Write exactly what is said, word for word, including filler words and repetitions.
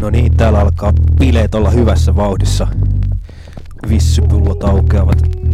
No niin, täällä alkaa bileet olla hyvässä vauhdissa. Vissypullot aukeavat